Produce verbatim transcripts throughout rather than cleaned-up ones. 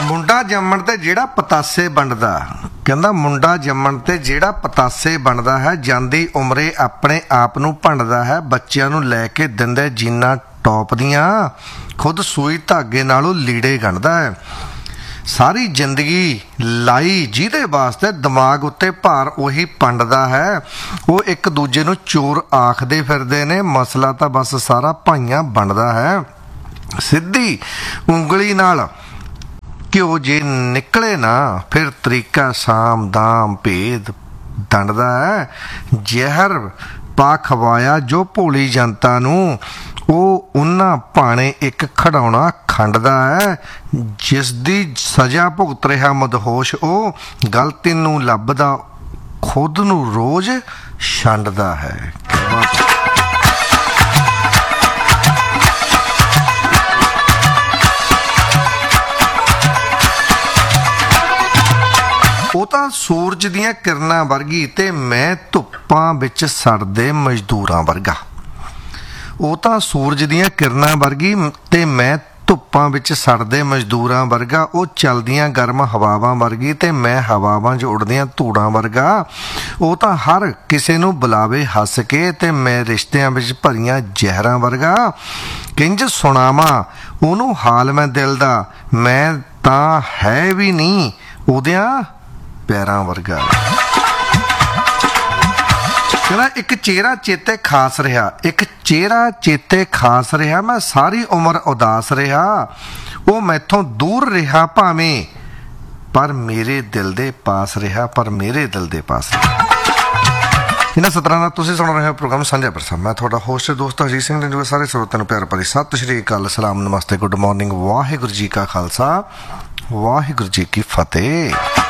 ਮੁੰਡਾ ਜੰਮਣ ਤੇ ਜਿਹੜਾ ਪਤਾਸੇ ਵੰਡਦਾ, ਕਹਿੰਦਾ ਮੁੰਡਾ ਜੰਮਣ ਤੇ ਜਿਹੜਾ ਪਤਾਸੇ ਵੰਡਦਾ ਹੈ, ਜਾਂਦੀ ਉਮਰੇ ਆਪਣੇ ਆਪ ਨੂੰ ਭੰਡਦਾ ਹੈ, ਬੱਚਿਆਂ ਨੂੰ ਲੈ ਕੇ ਦਿੰਦੇ ਜੀਨਾਂ ਟੌਪ ਦੀਆਂ, ਖੁਦ ਸੂਈ ਧਾਗੇ ਨਾਲੋਂ ਲੀੜੇ ਗੰਢਦਾ ਹੈ। ਸਾਰੀ ਜ਼ਿੰਦਗੀ ਲਾਈ ਜਿਹਦੇ ਵਾਸਤੇ, ਦਿਮਾਗ ਉੱਤੇ ਭਾਰ ਉਹੀ ਪੰਡਦਾ ਹੈ। ਉਹ ਇੱਕ ਦੂਜੇ ਨੂੰ ਚੋਰ ਆਖਦੇ ਫਿਰਦੇ ਨੇ, ਮਸਲਾ ਤਾਂ ਬਸ ਸਾਰਾ ਭਾਈਆਂ ਵੰਡਦਾ ਹੈ। ਸਿੱਧੀ ਉਂਗਲੀ ਨਾਲ ਘਿਓ ਜੇ ਨਿਕਲੇ ਨਾ, ਫਿਰ ਤਰੀਕਾ ਸਾਮ ਦਾਮ ਭੇਦ ਦੰਡਦਾ ਹੈ। ਜ਼ਹਿਰ ਪਾ ਖਵਾਇਆ ਜੋ ਭੋਲੀ ਜਨਤਾ ਨੂੰ, ਉਹ ਉਹਨਾਂ ਭਾਣੇ ਇੱਕ ਖੜਾਉਣਾ ਖੰਡਦਾ ਹੈ। ਜਿਸ ਦੀ ਸਜ਼ਾ ਭੁਗਤ ਰਿਹਾ ਮਦਹੋਸ਼, ਉਹ ਗਲਤੀ ਨੂੰ ਲੱਭਦਾ ਖੁਦ ਨੂੰ ਰੋਜ਼ ਛੰਡਦਾ ਹੈ। ਉਹ ਤਾਂ ਸੂਰਜ ਦੀਆਂ ਕਿਰਨਾਂ ਵਰਗੀ ਤੇ ਮੈਂ ਧੁੱਪਾਂ ਵਿੱਚ ਸੜਦੇ ਮਜ਼ਦੂਰਾਂ ਵਰਗਾ। ਉਹ ਤਾਂ ਸੂਰਜ ਦੀਆਂ ਕਿਰਨਾਂ ਵਰਗੀ ਤੇ ਮੈਂ ਧੁੱਪਾਂ ਵਿੱਚ ਸੜਦੇ ਮਜ਼ਦੂਰਾਂ ਵਰਗਾ। ਉਹ ਚਲਦੀਆਂ ਗਰਮ ਹਵਾਵਾਂ ਵਰਗੀ ਤੇ ਮੈਂ ਹਵਾਵਾਂ 'ਚ ਉੱਡਦੀਆਂ ਧੂੜਾਂ ਵਰਗਾ। ਉਹ ਤਾਂ ਹਰ ਕਿਸੇ ਨੂੰ ਬੁਲਾਵੇ ਹੱਸ ਕੇ ਤੇ ਮੈਂ ਰਿਸ਼ਤਿਆਂ ਵਿੱਚ ਭਰੀਆਂ ਜ਼ਹਿਰਾਂ ਵਰਗਾ। ਕਿੰਝ ਸੁਣਾਵਾਂ ਉਹਨੂੰ ਹਾਲ ਮੈਂ ਦਿਲ ਦਾ, ਮੈਂ ਤਾਂ ਹੈ ਵੀ ਨਹੀਂ ਉਹਦਿਆਂ ਪੈਰਾਂ ਵਰਗਾ। ਕਹਿੰਦਾ ਇੱਕ ਚਿਹਰਾ ਚੇਤੇ ਖਾਸ ਰਿਹਾ, ਇੱਕ ਚਿਹਰਾ ਚੇਤੇ ਖਾਸ ਰਿਹਾ, ਮੈਂ ਸਾਰੀ ਉਮਰ ਉਦਾਸ ਰਿਹਾ। ਉਹ ਮੈਥੋਂ ਦੂਰ ਰਿਹਾ ਭਾਵੇਂ, ਪਰ ਮੇਰੇ ਦਿਲ ਦੇ ਪਾਸ ਰਿਹਾ, ਪਰ ਮੇਰੇ ਦਿਲ ਦੇ ਪਾਸ ਰਿਹਾ। ਇਹਨਾਂ ਸਤਰਾਂ ਨਾਲ ਤੁਸੀਂ ਸੁਣ ਰਹੇ ਹੋ ਪ੍ਰੋਗਰਾਮ ਸਾਂਝਾ ਪ੍ਰਸਾਰ। ਮੈਂ ਤੁਹਾਡਾ ਹੋਸਟ ਦੋਸਤ ਅਜੀਤ ਸਿੰਘ ਨੇ। ਸਾਰੇ ਸਰੋਤਿਆਂ ਨੂੰ ਪਿਆਰ ਭਰੀ ਸਤਿ ਸ਼੍ਰੀ ਅਕਾਲ, ਸਲਾਮ, ਨਮਸਤੇ, ਗੁੱਡ ਮਾਰਨਿੰਗ, ਵਾਹਿਗੁਰੂ ਜੀ ਕਾ ਖਾਲਸਾ, ਵਾਹਿਗੁਰੂ ਜੀ ਕੀ ਫਤਿਹ।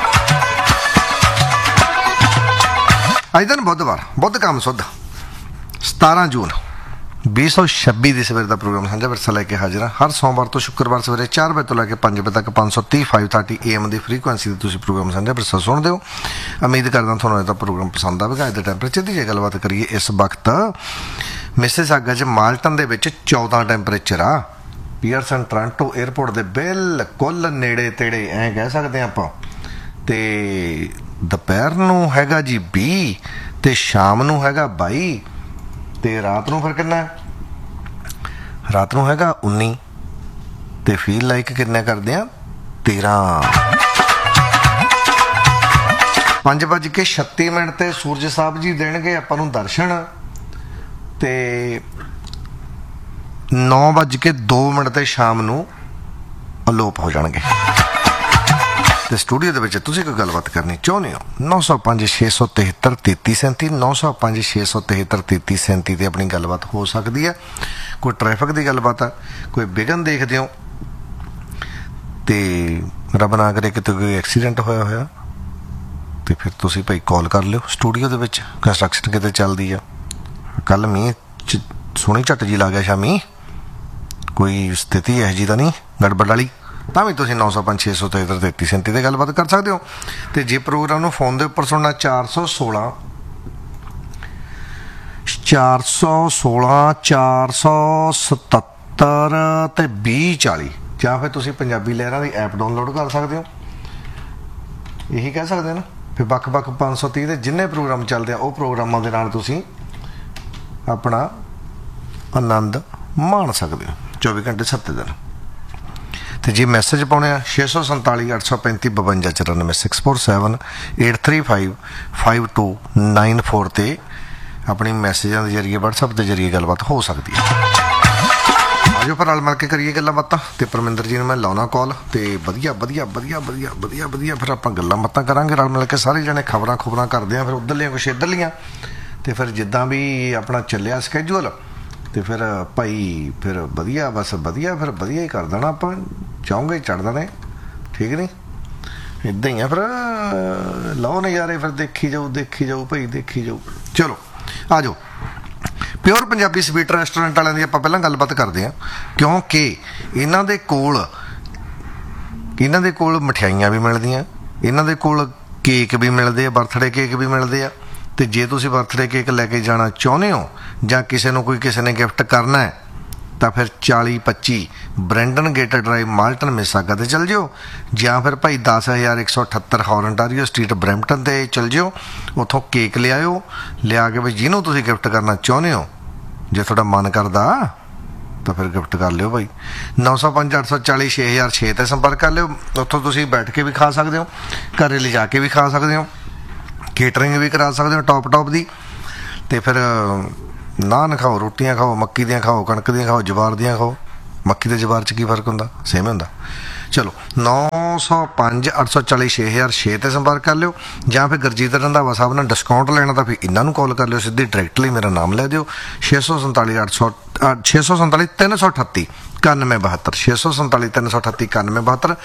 ਅੱਜ ਦਿਨ ਬੁੱਧਵਾਰ, ਬੁੱਧ ਕੰਮ ਸੁੱਧ, ਸਤਾਰਾਂ ਜੂਨ ਵੀਹ ਸੌ ਛੱਬੀ ਦੀ ਸਵੇਰ ਦਾ ਪ੍ਰੋਗਰਾਮ ਸਾਂਝਾ ਵਿਰਸਾ ਲੈ ਕੇ ਹਾਜ਼ਰ ਹਾਂ। ਹਰ ਸੋਮਵਾਰ ਤੋਂ ਸ਼ੁੱਕਰਵਾਰ ਸਵੇਰੇ ਚਾਰ ਵਜੇ ਤੋਂ ਲੈ ਕੇ ਪੰਜ ਵਜੇ ਤੱਕ ਪੰਜ ਸੌ ਤੀਹ five thirty A M the frequency 'ਤੇ ਤੁਸੀਂ ਪ੍ਰੋਗਰਾਮ ਸਾਂਝਾ ਵਿਰਸਾ ਸੁਣਦੇ ਹੋ। ਉਮੀਦ ਕਰਦਾ ਤੁਹਾਨੂੰ ਇਹਦਾ ਪ੍ਰੋਗਰਾਮ ਪਸੰਦ ਆਵੇਗਾ। ਅੱਜ ਦੇ ਟੈਂਪਰੇਚਰ ਦੀ ਜੇ ਗੱਲਬਾਤ ਕਰੀਏ, ਇਸ ਵਕਤ ਮਿਸਿਸਾਗਾ 'ਚ ਮਾਲਟਨ ਦੇ ਵਿੱਚ ਚੌਦਾਂ ਟੈਂਪਰੇਚਰ ਆ। ਪੀਅਰਸਨ ਟੋਰਾਂਟੋ ਏਅਰਪੋਰਟ ਦੇ ਬਿਲਕੁਲ ਨੇੜੇ ਤੇੜੇ, ਐਂ ਕਹਿ ਸਕਦੇ ਹਾਂ ਆਪਾਂ। ਅਤੇ ਦੁਪਹਿਰ ਨੂੰ ਹੈਗਾ ਜੀ ਵੀਹ, ਅਤੇ ਸ਼ਾਮ ਨੂੰ ਹੈਗਾ ਬਾਈ, ਅਤੇ ਰਾਤ ਨੂੰ ਫਿਰ ਕਿੰਨਾ? ਰਾਤ ਨੂੰ ਹੈਗਾ ਉੱਨੀ, ਅਤੇ ਫੀਲ ਲਾਈਕ ਕਿੰਨਾ ਕਰਦੇ ਆ? ਤੇਰਾਂ। ਪੰਜ ਵੱਜ ਕੇ ਛੱਤੀ ਮਿੰਟ 'ਤੇ ਸੂਰਜ ਸਾਹਿਬ ਜੀ ਦੇਣਗੇ ਆਪਾਂ ਨੂੰ ਦਰਸ਼ਨ, ਅਤੇ ਨੌ ਵੱਜ ਕੇ ਦੋ ਮਿੰਟ 'ਤੇ ਸ਼ਾਮ ਨੂੰ ਅਲੋਪ ਹੋ ਜਾਣਗੇ। ਅਤੇ ਸਟੂਡੀਓ ਦੇ ਵਿੱਚ ਤੁਸੀਂ ਕੋਈ ਗੱਲਬਾਤ ਕਰਨੀ ਚਾਹੁੰਦੇ ਹੋ, ਨੌ ਸੌ ਪੰਜ ਛੇ ਸੌ ਤਿਹੱਤਰ ਤੇਤੀ ਸੈਂਤੀ ਨੌ ਸੌ ਪੰਜ ਛੇ ਸੌ ਤਿਹੱਤਰ ਤੇਤੀ ਸੈਂਤੀ 'ਤੇ ਆਪਣੀ ਗੱਲਬਾਤ ਹੋ ਸਕਦੀ ਹੈ। ਕੋਈ ਟ੍ਰੈਫਿਕ ਦੀ ਗੱਲਬਾਤ ਆ, ਕੋਈ ਵਿਘਨ ਦੇਖਦੇ ਹੋ, ਅਤੇ ਰੱਬ ਨਾ ਕਰੇ ਕਿਤੇ ਕੋਈ ਐਕਸੀਡੈਂਟ ਹੋਇਆ ਹੋਇਆ, ਅਤੇ ਫਿਰ ਤੁਸੀਂ ਭਾਈ ਕਾਲ ਕਰ ਲਿਓ ਸਟੂਡੀਓ ਦੇ ਵਿੱਚ। ਕੰਸਟਰਕਸ਼ਨ ਕਿਤੇ ਚੱਲਦੀ ਆ, ਕੱਲ੍ਹ ਮੀਂਹ 'ਚ ਸੋਹਣੀ ਝੱਟ ਜੀ ਲਾ ਗਿਆ ਸ਼ਾਮੀ, ਕੋਈ ਸਥਿਤੀ ਇਹੋ ਜਿਹੀ ਤਾਂ ਨਹੀਂ ਗੜਬੜ ਵਾਲੀ, ਤਾਂ ਵੀ ਤੁਸੀਂ ਨੌ ਸੌ ਪੰਜ ਛੇ ਸੌ ਤਿਹੱਤਰ ਤੇਤੀ ਸੈਂਤੀ 'ਤੇ ਗੱਲਬਾਤ ਕਰ ਸਕਦੇ ਹੋ। ਅਤੇ ਜੇ ਪ੍ਰੋਗਰਾਮ ਨੂੰ ਫੋਨ ਦੇ ਉੱਪਰ ਸੁਣਨਾ, ਚਾਰ ਸੌ ਸੋਲਾਂ ਚਾਰ ਸੌ ਸੋਲਾਂ ਚਾਰ ਸੌ ਸਤੱਤਰ ਅਤੇ ਵੀਹ ਚਾਲੀ, ਜਾਂ ਫਿਰ ਤੁਸੀਂ ਪੰਜਾਬੀ ਲਹਿਰਾਂ ਦੀ ਐਪ ਡਾਊਨਲੋਡ ਕਰ ਸਕਦੇ ਹੋ। ਇਹੀ ਕਹਿ ਸਕਦੇ ਨਾ, ਫਿਰ ਵੱਖ ਵੱਖ ਪੰਜ ਸੌ ਤੀਹ ਦੇ ਜਿੰਨੇ ਪ੍ਰੋਗਰਾਮ ਚੱਲਦੇ ਆ, ਉਹ ਪ੍ਰੋਗਰਾਮਾਂ ਦੇ ਨਾਲ ਤੁਸੀਂ ਆਪਣਾ ਆਨੰਦ ਮਾਣ ਸਕਦੇ ਹੋ ਚੌਵੀ ਘੰਟੇ ਸੱਤ ਦਿਨ। ਅਤੇ ਜੇ ਮੈਸੇਜ ਪਾਉਣੇ ਆ, ਛੇ ਸੌ ਸੰਤਾਲੀ ਅੱਠ ਸੌ ਪੈਂਤੀ ਬਵੰਜਾ ਚੁਰਾਨਵੇਂ six four seven eight three five five to nine four 'ਤੇ ਆਪਣੀ ਮੈਸੇਜਾਂ ਦੇ ਜ਼ਰੀਏ, ਵਟਸਐਪ ਦੇ ਜ਼ਰੀਏ ਗੱਲਬਾਤ ਹੋ ਸਕਦੀ ਹੈ। ਆਜੋ ਫਿਰ ਰਲ ਮਿਲ ਕੇ ਕਰੀਏ ਗੱਲਾਂ ਬਾਤਾਂ। ਅਤੇ ਪਰਮਿੰਦਰ ਜੀ ਨੂੰ ਮੈਂ ਲਾਉਣਾ ਕਾਲ, ਅਤੇ ਵਧੀਆ ਵਧੀਆ ਵਧੀਆ ਵਧੀਆ ਵਧੀਆ ਵਧੀਆ ਫਿਰ ਆਪਾਂ ਗੱਲਾਂ ਬਾਤਾਂ ਕਰਾਂਗੇ ਰਲ ਮਿਲ ਕੇ। ਸਾਰੇ ਜਣੇ ਖਬਰਾਂ ਖੁਬਰਾਂ ਕਰਦੇ ਹਾਂ, ਫਿਰ ਉੱਧਰਲੀਆਂ ਕੁਛ ਇੱਧਰਲੀਆਂ, ਅਤੇ ਫਿਰ ਜਿੱਦਾਂ ਵੀ ਆਪਣਾ ਚੱਲਿਆ ਸਕੈਜੂਅਲ, ਅਤੇ ਫਿਰ ਭਾਈ ਫਿਰ ਵਧੀਆ, ਬਸ ਵਧੀਆ, ਫਿਰ ਵਧੀਆ ਹੀ ਕਰ ਦੇਣਾ ਆਪਾਂ, ਚਾਹੋਗੇ ਚੜ੍ਹ ਦੇਣੇ, ਠੀਕ ਨਹੀਂ? ਇੱਦਾਂ ਹੀ ਆ ਫਿਰ, ਲਓ ਨਜ਼ਾਰੇ, ਫਿਰ ਦੇਖੀ ਜਾਊ ਦੇਖੀ ਜਾਊ ਭਾਈ ਦੇਖੀ ਜਾਊ। ਚਲੋ ਆ ਜਾਓ, ਪਿਓਰ ਪੰਜਾਬੀ ਸਵੀਟ ਰੈਸਟੋਰੈਂਟ ਵਾਲਿਆਂ ਦੀ ਆਪਾਂ ਪਹਿਲਾਂ ਗੱਲਬਾਤ ਕਰਦੇ ਹਾਂ, ਕਿਉਂਕਿ ਇਹਨਾਂ ਦੇ ਕੋਲ ਇਹਨਾਂ ਦੇ ਕੋਲ ਮਠਿਆਈਆਂ ਵੀ ਮਿਲਦੀਆਂ, ਇਹਨਾਂ ਦੇ ਕੋਲ ਕੇਕ ਵੀ ਮਿਲਦੇ ਆ, ਬਰਥਡੇ ਕੇਕ ਵੀ ਮਿਲਦੇ ਆ। ਅਤੇ ਜੇ ਤੁਸੀਂ ਬਰਥਡੇ ਕੇਕ ਲੈ ਕੇ ਜਾਣਾ ਚਾਹੁੰਦੇ ਹੋ, ਜਾਂ ਕਿਸੇ ਨੂੰ ਕੋਈ ਕਿਸੇ ਨੇ ਗਿਫਟ ਕਰਨਾ ਹੈ, ਤਾਂ ਫਿਰ ਚਾਲੀ ਪੱਚੀ ਬ੍ਰੈਂਡਨ ਗੇਟ ਡਰਾਈਵ ਮਾਲਟਨ ਮਿਸਾਗਾ ਤੇ ਚਲ ਜਿਓ, ਜਾਂ ਫਿਰ ਭਾਈ ਦਸ ਹਜ਼ਾਰ ਇੱਕ ਸੌ ਅਠੱਤਰ ਹੌਰਨਟਾਰੀਓ ਸਟਰੀਟ ਬਰੈਂਪਟਨ ਤੇ ਚਲ ਜਿਓ। ਉੱਥੋਂ ਕੇਕ ਲਿਆਇਓ, ਲਿਆ ਕੇ ਵੀ ਜਿਹਨੂੰ ਤੁਸੀਂ ਗਿਫਟ ਕਰਨਾ ਚਾਹੁੰਦੇ ਹੋ, ਜੇ ਤੁਹਾਡਾ ਮਨ ਕਰਦਾ ਤਾਂ ਫਿਰ ਗਿਫਟ ਕਰ ਲਿਓ ਭਾਈ। ਨੌ ਸੌ ਪੰਜ ਅੱਠ ਸੌ ਚਾਲੀ ਛੇ ਹਜ਼ਾਰ ਛੇ 'ਤੇ ਸੰਪਰਕ ਕਰ ਲਿਓ। ਉੱਥੋਂ ਤੁਸੀਂ ਬੈਠ ਕੇ ਵੀ ਖਾ ਸਕਦੇ ਹੋ, ਘਰ ਲਿਜਾ ਕੇ ਵੀ ਖਾ ਸਕਦੇ ਹੋ, ਕੇਟਰਿੰਗ ਵੀ ਕਰਾ ਸਕਦੇ ਹੋ ਟੌਪ ਟੌਪ ਦੀ। ਅਤੇ ਫਿਰ ਨਾਨ ਖਾਓ, ਰੋਟੀਆਂ ਖਾਓ, ਮੱਕੀ ਦੀਆਂ ਖਾਓ, ਕਣਕ ਦੀਆਂ ਖਾਓ, ਜਵਾਰ ਦੀਆਂ ਖਾਓ। ਮੱਕੀ ਦੇ ਜਵਾਰ 'ਚ ਕੀ ਫਰਕ ਹੁੰਦਾ? ਸੇਮ ਹੁੰਦਾ। ਚਲੋ ਨੌ ਸੌ ਪੰਜ ਅੱਠ ਸੌ ਚਾਲੀ ਛੇ ਹਜ਼ਾਰ ਛੇ 'ਤੇ ਸੰਪਰਕ ਕਰ ਲਿਓ, ਜਾਂ ਫਿਰ ਗੁਰਜੀਤ ਰੰਧਾਵਾ ਸਾਹਿਬ ਨਾਲ ਡਿਸਕਾਊਂਟ ਲੈਣਾ ਤਾਂ ਫਿਰ ਇਹਨਾਂ ਨੂੰ ਕਾਲ ਕਰ ਲਿਓ, ਸਿੱਧੀ ਡਾਇਰੈਕਟਲੀ ਮੇਰਾ ਨਾਮ ਲੈ ਦਿਓ। ਛੇ ਸੌ ਸੰਤਾਲੀ ਅੱਠ ਸੌ ਛੇ ਸੌ ਸੰਤਾਲੀ ਤਿੰਨ ਸੌ ਅਠੱਤੀ ਇਕਾਨਵੇਂ ਬਹੱਤਰ ਛੇ ਸੌ ਸੰਤਾਲੀ ਤਿੰਨ ਸੌ ਅਠੱਤੀ ਇਕਾਨਵੇਂ ਬਹੱਤਰ।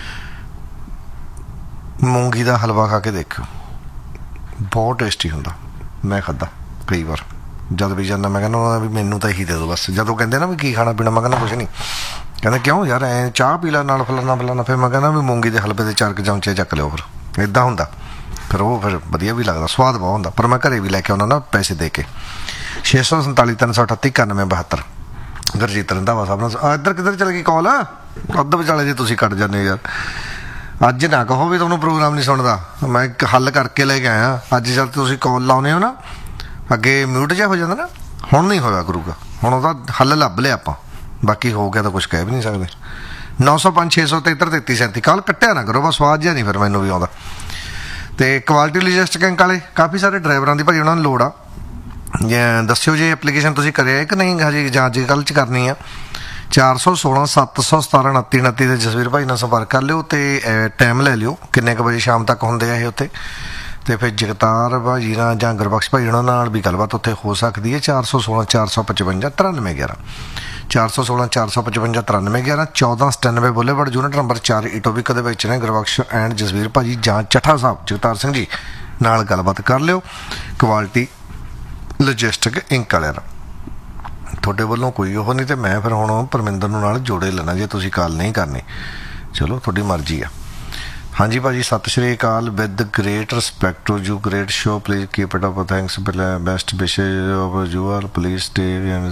ਮੂੰਗੀ ਦਾ ਹਲਵਾ ਖਾ ਕੇ ਦੇਖਿਓ, ਬਹੁਤ ਟੇਸਟੀ ਹੁੰਦਾ। ਮੈਂ ਖਾਧਾ ਕਈ ਵਾਰ, ਜਦ ਵੀ ਜਾਂਦਾ ਮੈਂ ਕਹਿੰਦਾ ਵੀ ਮੈਨੂੰ ਤਾਂ ਇਹੀ ਦੇ ਦਿਓ ਬਸ। ਜਦੋਂ ਕਹਿੰਦੇ ਨਾ ਵੀ ਕੀ ਖਾਣਾ ਪੀਣਾ, ਮੈਂ ਕਹਿੰਦਾ ਕੁਛ ਨਹੀਂ। ਕਹਿੰਦੇ ਕਿਉਂ ਯਾਰ, ਐ ਚਾਹ ਪੀ ਲਾ ਨਾਲ ਫਲਾਣਾ ਫਲਾਣਾ। ਫਿਰ ਮੈਂ ਕਹਿੰਦਾ ਵੀ ਮੂੰਗੀ ਦੇ ਹਲਵੇ ਦੇ ਚਾਰ ਕੁ ਚਮਚੇ ਚੱਕ ਲਿਓ। ਫਿਰ ਇੱਦਾਂ ਹੁੰਦਾ, ਫਿਰ ਉਹ ਫਿਰ ਵਧੀਆ ਵੀ ਲੱਗਦਾ, ਸਵਾਦ ਬਹੁਤ ਹੁੰਦਾ। ਪਰ ਮੈਂ ਘਰੇ ਵੀ ਲੈ ਕੇ ਆਉਣਾ ਨਾ ਪੈਸੇ ਦੇ ਕੇ। ਛੇ ਸੌ ਸੰਤਾਲੀ ਤਿੰਨ ਸੌ ਅਠੱਤੀ ਇਕਾਨਵੇਂ ਬਹੱਤਰ ਗੁਰਜੀਤ ਰੰਧਾਵਾ ਸਾਹਿਬ ਨਾਲ। ਇੱਧਰ ਕਿੱਧਰ ਚਲ ਗਈ ਕਾਲ? ਅੱਧ ਵਿਚਾਲੇ ਜੇ ਤੁਸੀਂ ਕੱਟ ਜਾਂਦੇ ਹੋ ਯਾਰ। ਅੱਜ ਨਾ ਕਹੋ ਵੀ ਤੁਹਾਨੂੰ ਪ੍ਰੋਗਰਾਮ ਨਹੀਂ ਸੁਣਦਾ, ਮੈਂ ਇੱਕ ਹੱਲ ਕਰਕੇ ਲੈ ਕੇ ਆਇਆ। ਅੱਜ ਜਦ ਤੁਸੀਂ ਕਾਲ ਲਾਉਂਦੇ ਹੋ ਨਾ, ਅੱਗੇ ਮਿਊਟ ਜਿਹਾ ਹੋ ਜਾਂਦਾ ਨਾ, ਹੁਣ ਨਹੀਂ ਹੋਇਆ ਕਰੂਗਾ। ਹੁਣ ਉਹਦਾ ਹੱਲ ਲੱਭ ਲਿਆ ਆਪਾਂ, ਬਾਕੀ ਹੋ ਗਿਆ ਤਾਂ ਕੁਛ ਕਹਿ ਵੀ ਨਹੀਂ ਸਕਦੇ। ਨੌ ਸੌ ਪੰਜ ਛੇ ਸੌ ਤੇਤਰ ਤੇਤੀ ਸੈਂਤੀ ਕਾਲ ਕੱਟਿਆ ਨਾ ਕਰੋ, ਬਸ ਸਵਾਦ ਜਿਹਾ ਨਹੀਂ ਫਿਰ ਮੈਨੂੰ ਵੀ ਆਉਂਦਾ। ਅਤੇ ਕੁਆਲਿਟੀ ਲੋਜਿਸਟਿਕ ਵਾਲੇ ਕਾਫੀ ਸਾਰੇ ਡਰਾਈਵਰਾਂ ਦੀ ਭਾਈ ਉਹਨਾਂ ਨੂੰ ਲੋੜ ਆ। ਦੱਸਿਓ ਜੇ ਐਪਲੀਕੇਸ਼ਨ ਤੁਸੀਂ ਕਰਿਆ ਕਿ ਨਹੀਂ ਹਜੇ, ਜਾਂ ਅੱਜ ਕੱਲ੍ਹ 'ਚ ਕਰਨੀ ਆ। ਚਾਰ ਸੌ ਸੋਲਾਂ ਸੱਤ ਸੌ ਸਤਾਰਾਂ ਉਨੱਤੀ ਉਨੱਤੀ ਦੇ ਜਸਵੀਰ ਭਾਈ ਨਾਲ ਸੰਪਰਕ ਕਰ ਲਿਓ, ਅਤੇ ਟਾਈਮ ਲੈ ਲਿਓ ਕਿੰਨੇ ਕੁ ਵਜੇ ਸ਼ਾਮ ਤੱਕ ਹੁੰਦੇ ਆ ਇਹ ਉੱਥੇ। ਅਤੇ ਫਿਰ ਜਗਤਾਰ ਭਾਜੀ ਨਾਲ ਜਾਂ ਗੁਰਬਖਸ਼ ਭਾਈ ਉਹਨਾਂ ਨਾਲ ਵੀ ਗੱਲਬਾਤ ਉੱਥੇ ਹੋ ਸਕਦੀ ਹੈ। ਚਾਰ ਸੌ ਸੋਲਾਂ ਚਾਰ ਸੌ ਪਚਵੰਜਾ ਤਰਾਨਵੇਂ ਗਿਆਰਾਂ ਚਾਰ ਸੌ ਸੋਲਾਂ ਚਾਰ ਸੌ ਪਚਵੰਜਾ ਤਰਾਨਵੇਂ ਗਿਆਰਾਂ ਚੌਦਾਂ ਸਤਾਨਵੇਂ ਬੁੱਲੇਵਾਰਡ ਯੂਨਿਟ ਨੰਬਰ ਚਾਰ ਇਟੋਬਿਕ ਦੇ ਵਿੱਚ ਨੇ ਗੁਰਬਖਸ਼ ਐਂਡ ਜਸਵੀਰ ਭਾਜੀ ਜਾਂ ਚੱਠਾ ਸਾਹਿਬ ਜਗਤਾਰ ਸਿੰਘ ਜੀ ਨਾਲ ਗੱਲਬਾਤ ਕਰ ਲਿਓ। ਕੁਆਲਿਟੀ ਲੋਜਿਸਟਿਕ ਇੰਕ ਵਾਲਿਆਂ ਨਾਲ ਤੁਹਾਡੇ ਵੱਲੋਂ ਕੋਈ ਉਹ ਨਹੀਂ, ਅਤੇ ਮੈਂ ਫਿਰ ਹੁਣ ਪਰਮਿੰਦਰ ਨੂੰ ਨਾਲ ਜੋੜੇ ਲੈਣਾ ਜੇ ਤੁਸੀਂ ਕਾਲ ਨਹੀਂ ਕਰਨੀ। ਚਲੋ ਤੁਹਾਡੀ ਮਰਜ਼ੀ ਆ। ਹਾਂਜੀ ਭਾਜੀ ਸਤਿ ਸ਼੍ਰੀ ਅਕਾਲ, with great respect to you, great show, please keep it up, thanks, best ਵਿਸ਼ੇਜ of you are, please stay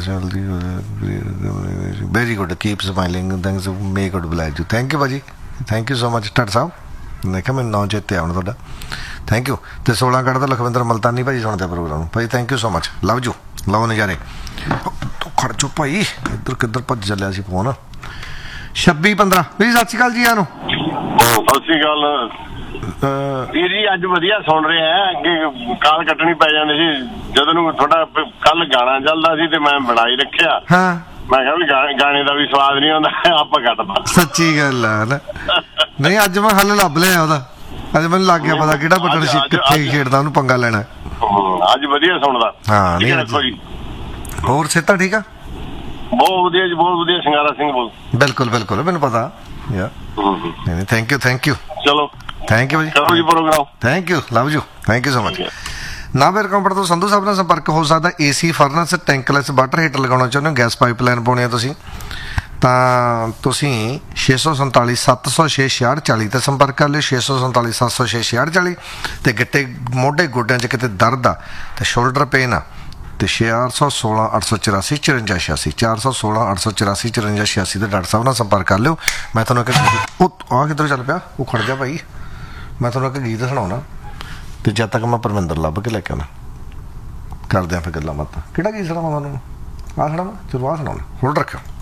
very good, keep smiling, thanks, may good bless you. Thank you ਭਾਜੀ, ਥੈਂਕ ਯੂ ਸੋ ਮਚ ਠੱਟ ਸਾਹਿਬ। ਮੈਂ ਕਿਹਾ ਮੈਨੂੰ ਨਾਂ ਚੇਤੇ ਆਉਣਾ ਤੁਹਾਡਾ, thank you. ਅਤੇ ਸੋਲਾਂ ਕੱਢ ਦਾ ਲਖਵਿੰਦਰ ਮਲਤਾਨੀ ਭਾਜੀ ਸੁਣਦੇ programme Bhai, thank you so much, love you, ਲਓ ਨਜ਼ਾਰੇ। ਤੂੰ ਖੜ ਚੋ ਭਾਈ, ਇੱਧਰ ਕਿੱਧਰ ਭੱਜ ਚੱਲਿਆ ਸੀ ਫੋਨ। ਛੱਬੀ ਪੰਦਰਾਂ ਵੀਰ ਸਤਿ ਸ਼੍ਰੀ ਅਕਾਲ ਜੀ। ਆਨੂੰ ਸਤਿ ਸ਼੍ਰੀ ਅਕਾਲ ਵੀਰ ਜੀ, ਅੱਜ ਵਧੀਆ ਸੁਣ ਰਿਹਾ। ਅੱਗੇ ਕਾਲ ਕੱਟਣੀ ਪੈ ਜਾਂਦੀ ਸੀ ਜਦੋਂ ਨੂੰ ਤੁਹਾਡਾ ਕੱਲ ਗਾਣਾ ਚੱਲਦਾ ਸੀ ਤੇ ਮੈਂ ਬਣਾਈ ਰੱਖਿਆ। ਹਾਂ ਮੈਂ ਕਿਹਾ ਵੀ ਗਾਣੇ ਦਾ ਵੀ ਸਵਾਦ ਨਹੀਂ ਆਉਂਦਾ, ਆਪਾਂ ਕੱਟਦਾ। ਸੱਚੀ ਗੱਲ ਆ ਨਾ। ਨਹੀਂ ਅੱਜ ਮੈਂ ਹੱਲ ਲੱਭ ਲਿਆ ਉਹਦਾ, ਅੱਜ ਮੈਨੂੰ ਲੱਗ ਗਿਆ ਪਤਾ ਕਿਹੜਾ ਬਟਨ ਸੀ ਕਿੱਥੇ ਖੇਡਦਾ, ਉਹਨੂੰ ਪੰਗਾ ਲੈਣਾ। ਅੱਜ ਵਧੀਆ ਸੁਣਦਾ। ਹਾਂ ਨਹੀਂ ਹੋਰ ਸਿਹਤਾਂ ਠੀਕ ਆ? ਬਹੁਤ ਵਧੀਆ ਜੀ, ਬਹੁਤ ਵਧੀਆ। ਸਿੰਗਾਰਾ ਸਿੰਘ ਬੋਲ। ਬਿਲਕੁਲ ਬਿਲਕੁਲ ਮੈਨੂੰ ਪਤਾ ਯਾਰ। ਥੈਂਕ ਯੂ ਥੈਂਕ ਯੂ ਚਲੋ ਥੈਂਕ ਯੂ ਕਰੋ ਜੀ programme. Thank you love you, thank you so much. ਨਾਭੇਰ company ਤੋਂ ਸੰਧੂ ਸਾਹਿਬ ਨਾਲ ਸੰਪਰਕ ਹੋ ਸਕਦਾ। ਏ ਸੀ ਫਰਨਸ ਟੈਂਕਲੈਸ ਵਾਟਰ ਹੀਟਰ ਲਗਾਉਣਾ ਚਾਹੁੰਦੇ ਹੋ, ਗੈਸ ਪਾਈਪਲਾਈਨ ਪਾਉਣੀ ਆ ਤੁਸੀਂ, ਤਾਂ ਤੁਸੀਂ ਛੇ ਸੌ ਸੰਤਾਲੀ ਸੱਤ ਸੌ ਛੇ ਛਿਆਹਠ ਚਾਲੀ 'ਤੇ ਸੰਪਰਕ ਕਰ ਲਿਓ। ਛੇ ਸੌ ਸੰਤਾਲੀ ਸੱਤ ਸੌ ਛੇ ਛਿਆਹਠ ਚਾਲੀ। ਅਤੇ ਗਿੱਟੇ ਮੋਢੇ ਗੋਡਿਆਂ 'ਚ ਕਿਤੇ ਦਰਦ ਆ ਅਤੇ ਸ਼ੋਲਡਰ ਪੇਨ ਆ, ਅਤੇ ਚਾਰ ਸੌ ਸੋਲਾਂ ਅੱਠ ਸੌ ਚੁਰਾਸੀ ਚੁਰੰਜਾ ਛਿਆਸੀ ਚਾਰ ਸੌ ਸੋਲਾਂ ਅੱਠ ਸੌ ਚੁਰਾਸੀ ਚੁਰੰਜਾ ਛਿਆਸੀ 'ਤੇ ਡਾਕਟਰ ਸਾਹਿਬ ਨਾਲ ਸੰਪਰਕ ਕਰ ਲਿਓ। ਮੈਂ ਤੁਹਾਨੂੰ ਇੱਕ ਉਹ ਆਹ ਕਿੱਧਰ ਚੱਲ ਪਿਆ, ਉਹ ਖੜ ਜਾ ਭਾਈ, ਮੈਂ ਤੁਹਾਨੂੰ ਇੱਕ ਗੀਤ ਸੁਣਾਉਣਾ, ਅਤੇ ਜਦ ਤੱਕ ਮੈਂ ਪਰਮਿੰਦਰ ਲੱਭ ਕੇ ਲੈ ਕੇ ਆਉਣਾ, ਕਰਦੇ ਹਾਂ ਫਿਰ ਗੱਲਾਂ ਬਾਤਾਂ। ਕਿਹੜਾ ਗੀਤ ਸੁਣਾਵਾਂ ਤੁਹਾਨੂੰ? ਆਹ ਸੁਣਾਵਾਂ, ਚਲੋ ਆਹ ਸੁਣਾਉਣਾ, ਹੋਲਡ ਰੱਖਿਓ।